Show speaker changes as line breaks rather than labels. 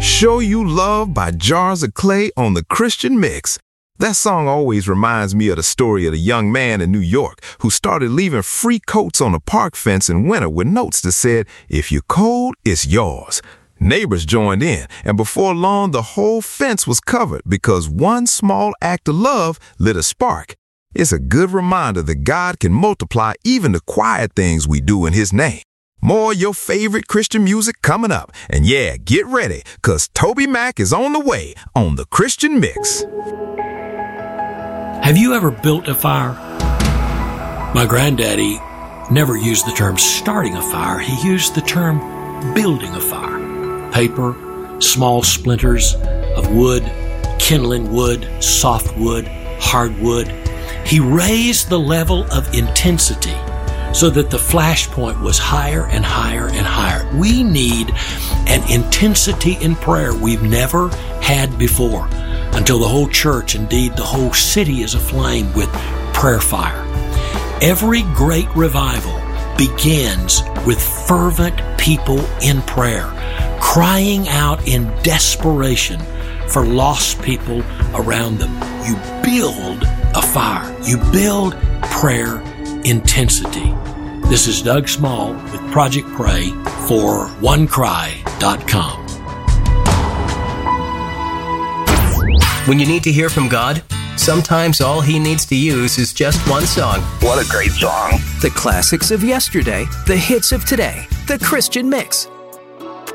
Show You Love by Jars of Clay on the Christian Mix. That song always reminds me of the story of the young man in New York who started leaving free coats on a park fence in winter with notes that said, "If you're cold, it's yours." Neighbors joined in, and before long, the whole fence was covered because one small act of love lit a spark. It's a good reminder that God can multiply even the quiet things we do in His name. More of your favorite Christian music coming up. And yeah, get ready, because Toby Mac is on the way on the Christian Mix.
Have you ever built a fire? My granddaddy never used the term starting a fire. He used the term building a fire. Paper, small splinters of wood, kindling wood, soft wood, hard wood. He raised the level of intensity so that the flash point was higher and higher and higher. We need an intensity in prayer we've never had before, until the whole church, indeed the whole city, is aflame with prayer fire. Every great revival begins with fervent people in prayer, crying out in desperation for lost people around them. You build a fire. You build prayer intensity. This is Doug Small with Project Pray for OneCry.com.
When you need to hear from God, sometimes all He needs to use is just one song.
What a great song.
The classics of yesterday, the hits of today, the Christian Mix.